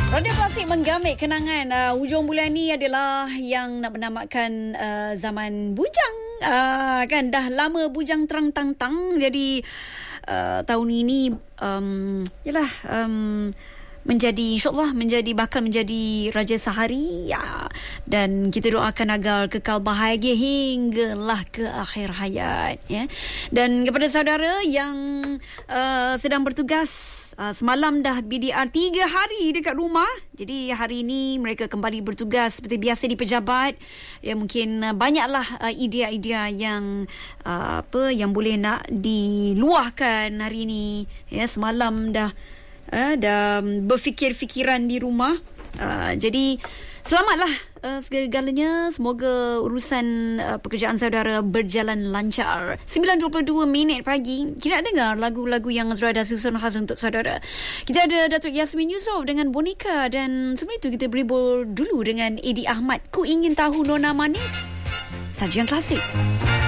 Radio Klasik menggamit kenangan hujung bulan ni adalah yang nak menamatkan zaman bujang. Kan dah lama bujang terang tang-tang. Jadi tahun ini menjadi insyaAllah bakal menjadi Raja Sehari ya. Dan kita doakan agar kekal bahagia hinggalah ke akhir hayat ya. Dan kepada saudara yang sedang bertugas, semalam dah BDR 3 hari dekat rumah. Jadi hari ini mereka kembali bertugas seperti biasa di pejabat. Ya, mungkin banyaklah idea-idea yang yang boleh nak diluahkan hari ini. Ya, semalam dah berfikir-fikiran di rumah. Jadi selamatlah segala-galanya. Semoga urusan pekerjaan saudara berjalan lancar. 9.22 pagi. Kita nak dengar lagu-lagu yang Azra dah susun khas untuk saudara. Kita ada Datuk Yasmin Yusof dengan Boneka. Dan sebelum itu kita berlibur dulu dengan Eddie Ahmad. Ku ingin tahu Nona Manis. Sajian klasik.